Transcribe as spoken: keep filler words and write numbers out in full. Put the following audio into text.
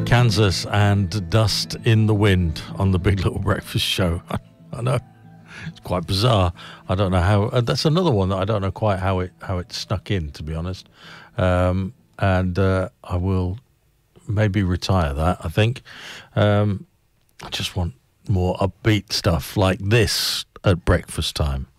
Kansas and Dust in the Wind on the Big Little Breakfast Show. I know, it's quite bizarre. I don't know how. Uh, that's another one that I don't know quite how it how it snuck in, to be honest. Um, and uh, I will maybe retire that. I think um, I just want more upbeat stuff like this at breakfast time.